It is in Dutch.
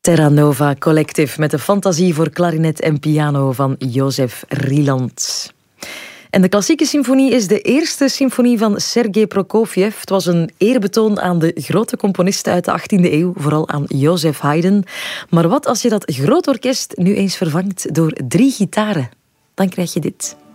Terra Nova Collective met de fantasie voor klarinet en piano van Jozef Rieland. En de klassieke symfonie is de eerste symfonie van Sergei Prokofjev. Het was een eerbetoon aan de grote componisten uit de 18e eeuw, vooral aan Joseph Haydn. Maar wat als je dat groot orkest nu eens vervangt door 3 gitaren? Dan krijg je dit.